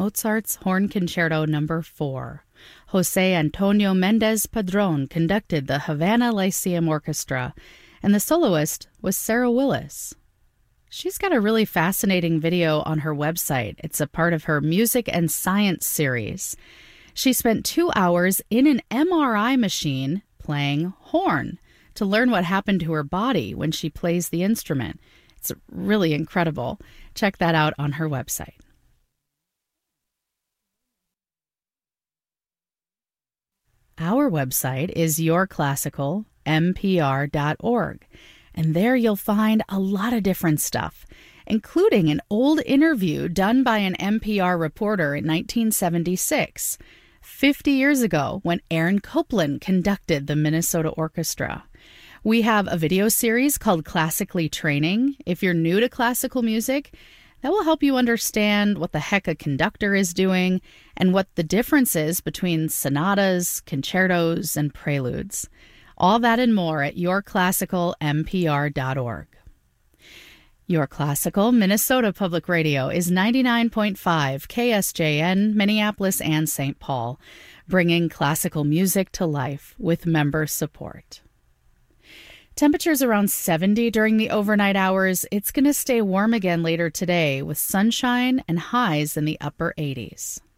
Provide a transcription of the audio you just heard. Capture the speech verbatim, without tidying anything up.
Mozart's Horn Concerto Number four. José Antonio Méndez Padrón conducted the Havana Lyceum Orchestra, and the soloist was Sarah Willis. She's got a really fascinating video on her website. It's a part of her Music and Science series. She spent two hours in an M R I machine playing horn to learn what happened to her body when she plays the instrument. It's really incredible. Check that out on her website. Our website is your classical n p r dot org. And there you'll find a lot of different stuff, including an old interview done by an N P R reporter in nineteen seventy-six, fifty years ago, when Aaron Copland conducted the Minnesota Orchestra. We have a video series called Classically Training. If you're new to classical music, that will help you understand what the heck a conductor is doing and what the difference is between sonatas, concertos, and preludes. All that and more at your classical n p r dot org. Your Classical Minnesota Public Radio is ninety-nine point five K S J N, Minneapolis and Saint Paul, bringing classical music to life with member support. Temperatures around seventy during the overnight hours. It's going to stay warm again later today with sunshine and highs in the upper eighties.